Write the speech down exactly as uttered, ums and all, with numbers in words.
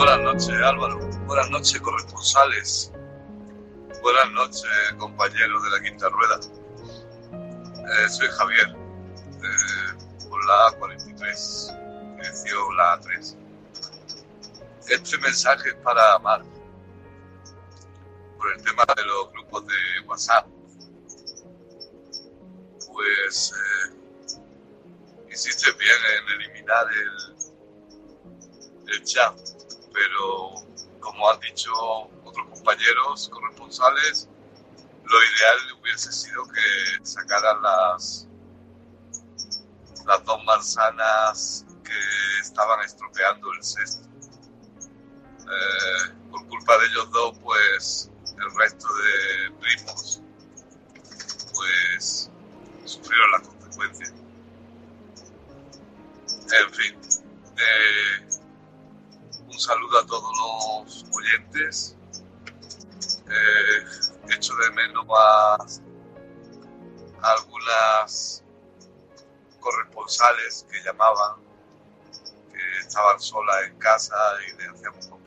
Buenas noches, Álvaro. Buenas noches, corresponsales. Buenas noches, compañeros de la Quinta Rueda. Eh, soy Javier, eh, por la A cuarenta y tres, dirección la A tres. Este mensaje es para Marc, por el tema de los grupos de WhatsApp. Pues eh, insistes bien en eliminar el, el chat, pero como han dicho otros compañeros corresponsales, lo ideal hubiese sido que sacaran las, las dos manzanas que estaban estropeando el cesto. Eh, por culpa de ellos dos, pues el resto de primos pues sufrieron las consecuencias. En fin, eh, un saludo a todos los oyentes. Eh, echo de menos a, a algunas corresponsales que llamaban, que estaban solas en casa y le hacíamos